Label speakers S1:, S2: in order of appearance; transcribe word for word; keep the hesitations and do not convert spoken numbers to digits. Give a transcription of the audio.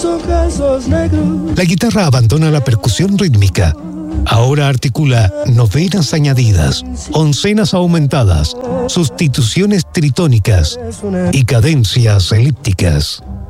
S1: La guitarra abandona la percusión rítmica. Ahora articula novenas añadidas, oncenas aumentadas, sustituciones tritónicas y cadencias elípticas.